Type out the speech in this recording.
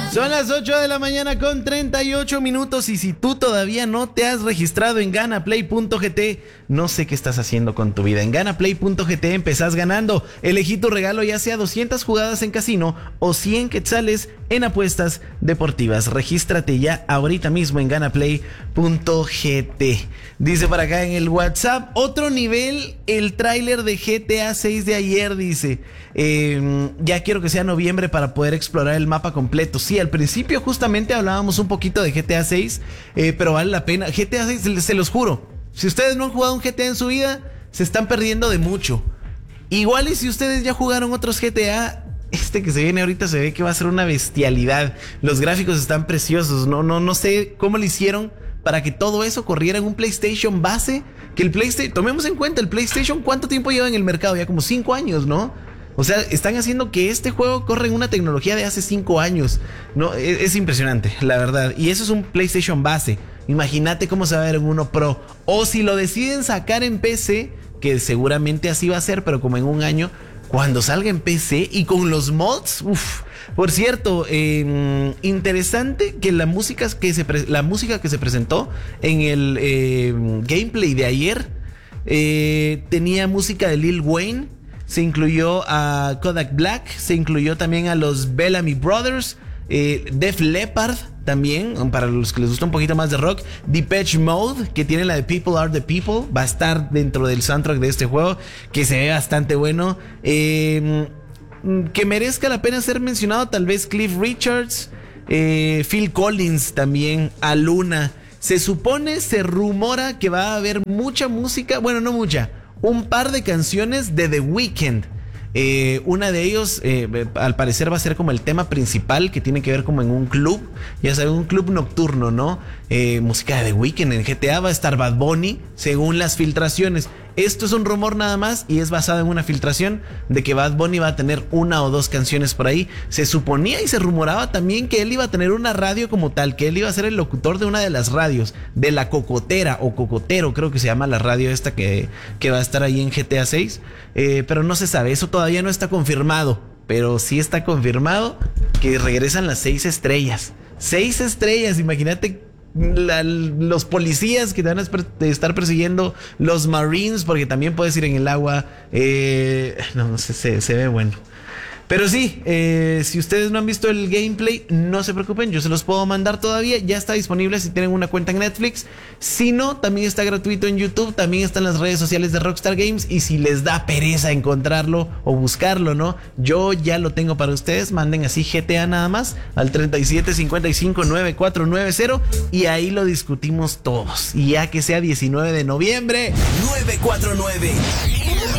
Son las 8 de la mañana con 38 minutos y si tú todavía no te has registrado en ganaplay.gt, no sé qué estás haciendo con tu vida. En ganaplay.gt empezás ganando. Elegí tu regalo ya sea 200 jugadas en casino o 100 quetzales en apuestas deportivas. Regístrate ya ahorita mismo en ganaplay.gt. Dice por acá en el WhatsApp, otro nivel, el tráiler de GTA 6 de ayer, dice. Ya quiero que sea noviembre para poder explorar el mapa completo. Sí, al principio justamente hablábamos un poquito de GTA 6, pero vale la pena. GTA 6, se los juro, si ustedes no han jugado un GTA en su vida, se están perdiendo de mucho. Igual y si ustedes ya jugaron otros GTA, este que se viene ahorita se ve que va a ser una bestialidad. Los gráficos están preciosos. No sé cómo le hicieron para que todo eso corriera en un PlayStation base. Que el PlayStation, tomemos en cuenta, el PlayStation, ¿cuánto tiempo lleva en el mercado? Ya como 5 años, ¿no? O sea, están haciendo que este juego corra en una tecnología de hace 5 años. No, es impresionante, la verdad. Y eso es un PlayStation base. Imagínate cómo se va a ver en uno Pro. O si lo deciden sacar en PC, que seguramente así va a ser, pero como en un año, cuando salga en PC y con los mods, uff. Por cierto, interesante que la música que se presentó en el gameplay de ayer tenía música de Lil Wayne. Se incluyó a Kodak Black, se incluyó también a los Bellamy Brothers, Def Leppard también, para los que les gusta un poquito más de rock, Depeche Mode, que tiene la de People Are the People, va a estar dentro del soundtrack de este juego, que se ve bastante bueno. Que merezca la pena ser mencionado, tal vez Cliff Richards, Phil Collins también, Aluna. Se supone, se rumora que va a haber mucha música, bueno, no mucha, un par de canciones de The Weeknd. Una de ellos al parecer va a ser como el tema principal, que tiene que ver como en un club, ya saben, un club nocturno, ¿no? Música de The Weeknd. En GTA va a estar Bad Bunny, según las filtraciones. Esto es un rumor nada más y es basado en una filtración de que Bad Bunny va a tener 1 o 2 canciones por ahí. Se suponía y se rumoraba también que él iba a tener una radio como tal, que él iba a ser el locutor de una de las radios, de La Cocotera o Cocotero, creo que se llama la radio esta que va a estar ahí en GTA 6. Pero no se sabe, eso todavía no está confirmado, pero sí está confirmado que regresan las 6 estrellas. 6 estrellas, imagínate. Los policías que te van a estar persiguiendo, los Marines, porque también puedes ir en el agua. No sé, se ve bueno. Pero sí, si ustedes no han visto el gameplay, no se preocupen, yo se los puedo mandar todavía. Ya está disponible si tienen una cuenta en Netflix. Si no, también está gratuito en YouTube. También está en las redes sociales de Rockstar Games. Y si les da pereza encontrarlo o buscarlo, ¿no? Yo ya lo tengo para ustedes. Manden así GTA nada más al 37559490 y ahí lo discutimos todos. Y ya que sea 19 de noviembre. 949